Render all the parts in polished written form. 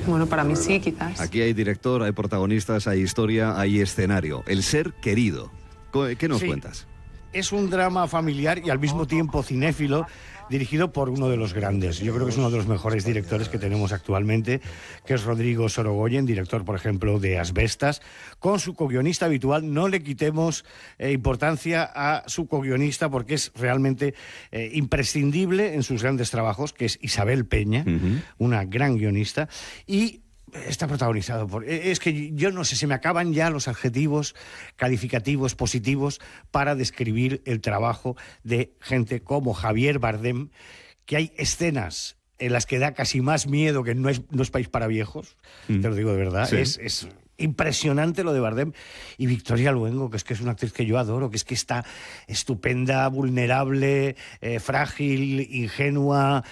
Bueno, para mí sí, quizás. Aquí hay director, hay protagonistas, hay historia, hay escenario. El ser querido. ¿Qué nos cuentas? Es un drama familiar y al mismo tiempo cinéfilo, dirigido por uno de los grandes. Yo creo que es uno de los mejores directores que tenemos actualmente, que es Rodrigo Sorogoyen, director, por ejemplo, de Asbestas, con su co-guionista habitual. No le quitemos importancia a su co-guionista porque es realmente imprescindible en sus grandes trabajos, que es Isabel Peña, una gran guionista, y está protagonizado por... Es que yo no sé, se me acaban ya los adjetivos calificativos positivos para describir el trabajo de gente como Javier Bardem, que hay escenas en las que da casi más miedo que No es país para viejos, te lo digo de verdad, sí. Es impresionante lo de Bardem. Y Victoria Luengo, que es una actriz que yo adoro, que está estupenda, vulnerable, frágil, ingenua,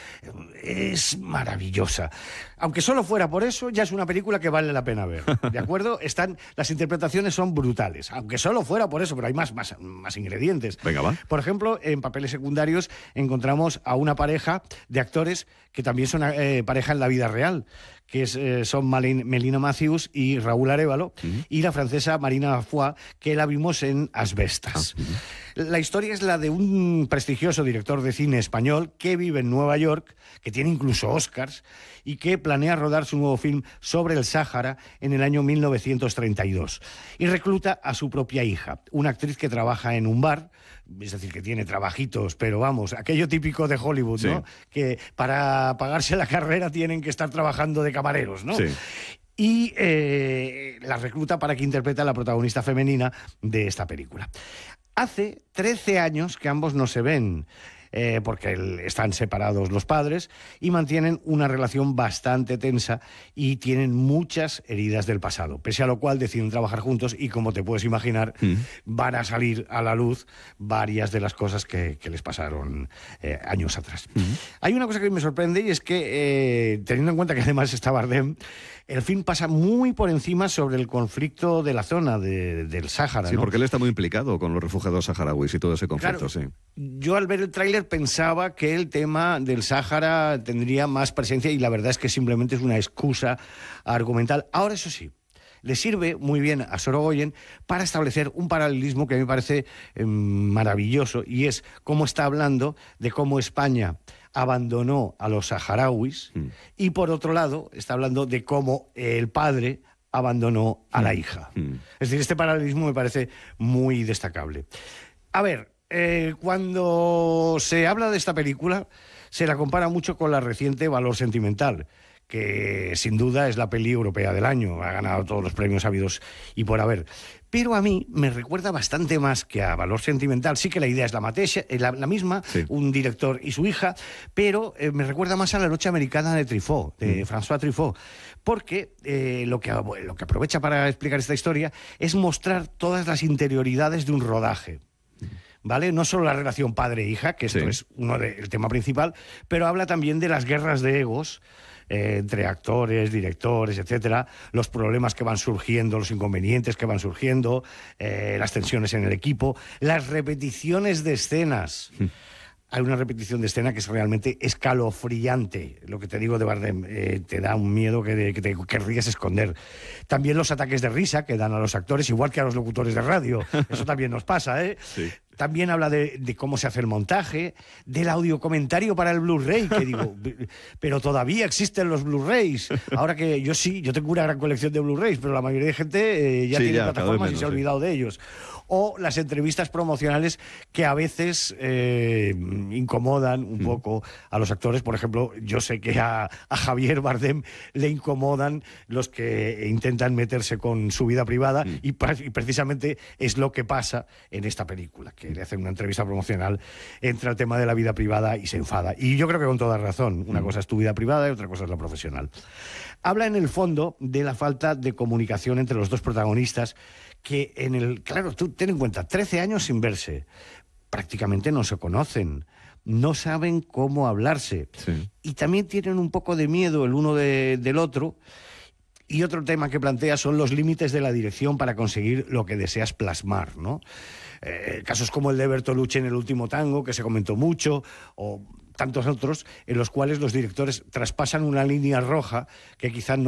es maravillosa. Aunque solo fuera por eso, ya es una película que vale la pena ver, ¿de acuerdo? Las interpretaciones son brutales, aunque solo fuera por eso, pero hay más ingredientes. Venga, va. Por ejemplo, en papeles secundarios encontramos a una pareja de actores que también son pareja en la vida real, que son Melina Matthews y Raúl Arévalo, y la francesa Marina Foix, que la vimos en Asbestas. La historia es la de un prestigioso director de cine español que vive en Nueva York, que tiene incluso Oscars, y que planea rodar su nuevo film sobre el Sáhara en el año 1932. Y recluta a su propia hija, una actriz que trabaja en un bar, es decir, que tiene trabajitos, pero vamos, aquello típico de Hollywood, ¿no? Sí. Que para pagarse la carrera tienen que estar trabajando de camareros, ¿no? Sí. Y la recluta para que interprete a la protagonista femenina de esta película. Hace 13 años que ambos no se ven, porque están separados los padres y mantienen una relación bastante tensa y tienen muchas heridas del pasado, pese a lo cual deciden trabajar juntos y, como te puedes imaginar, van a salir a la luz varias de las cosas que les pasaron años atrás. Hay una cosa que me sorprende y es que, teniendo en cuenta que además está Bardem, el film pasa muy por encima sobre el conflicto de la zona del Sáhara. Sí, ¿no? porque él está muy implicado con los refugiados saharauis y todo ese conflicto, claro, sí. Yo al ver el tráiler pensaba que el tema del Sáhara tendría más presencia y la verdad es que simplemente es una excusa argumental. Ahora, eso sí, le sirve muy bien a Sorogoyen para establecer un paralelismo que a mí me parece maravilloso, y es cómo está hablando de cómo España abandonó a los saharauis y, por otro lado, está hablando de cómo el padre abandonó a la hija. Es decir, este paralelismo me parece muy destacable. A ver, cuando se habla de esta película, se la compara mucho con la reciente Valor Sentimental, que sin duda es la peli europea del año, ha ganado todos los premios habidos y por haber. Pero a mí me recuerda bastante más que a Valor Sentimental. Sí que la idea es la misma, sí. Un director y su hija, pero me recuerda más a La Noche Americana de Truffaut, de François Truffaut, porque lo que aprovecha para explicar esta historia es mostrar todas las interioridades de un rodaje. ¿Vale? No solo la relación padre-hija, que esto es el tema principal, pero habla también de las guerras de egos entre actores, directores, etcétera, los problemas que van surgiendo, los inconvenientes que van surgiendo, las tensiones en el equipo, las repeticiones de escenas. Hay una repetición de escena que es realmente escalofriante. Lo que te digo de Bardem, te da un miedo que querrías esconder. También los ataques de risa que dan a los actores, igual que a los locutores de radio. Eso también nos pasa, ¿eh? Sí. También habla de cómo se hace el montaje, del audiocomentario para el Blu-ray, que digo, pero todavía existen los Blu-rays. Ahora que yo tengo una gran colección de Blu-rays, pero la mayoría de gente ya tiene plataformas y se ha olvidado de ellos. O las entrevistas promocionales que a veces incomodan un poco a los actores. Por ejemplo, yo sé que a Javier Bardem le incomodan los que intentan meterse con su vida privada y precisamente es lo que pasa en esta película, que le hacen una entrevista promocional, entra el tema de la vida privada y se enfada. Y yo creo que con toda razón. Una cosa es tu vida privada y otra cosa es la profesional. Habla en el fondo de la falta de comunicación entre los dos protagonistas, que claro, tú ten en cuenta, 13 años sin verse, prácticamente no se conocen, no saben cómo hablarse, y también tienen un poco de miedo el uno del otro. Y otro tema que plantea son los límites de la dirección para conseguir lo que deseas plasmar, ¿no? Casos como el de Bertolucci en El último tango, que se comentó mucho, o tantos otros en los cuales los directores traspasan una línea roja que quizás no